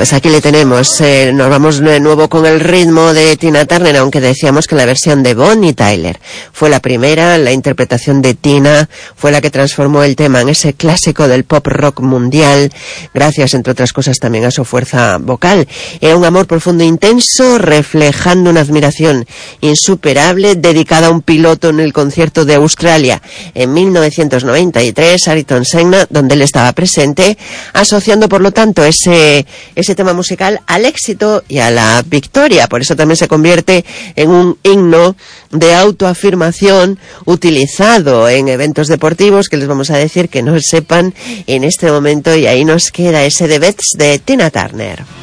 Pues aquí le tenemos, nos vamos de nuevo con el ritmo de Tina Turner, aunque decíamos que la versión de Bonnie Tyler fue la primera, la interpretación de Tina fue la que transformó el tema en ese clásico del pop rock mundial, gracias entre otras cosas también a su fuerza vocal. Era un amor profundo e intenso, reflejando una admiración insuperable, dedicada a un piloto en el concierto de Australia en 1993, Ayrton Senna, donde él estaba presente, asociando por lo tanto ese tema musical al éxito y a la victoria. Por eso también se convierte en un himno de autoafirmación utilizado en eventos deportivos, que les vamos a decir que no sepan en este momento, y ahí nos queda ese The Best de Tina Turner.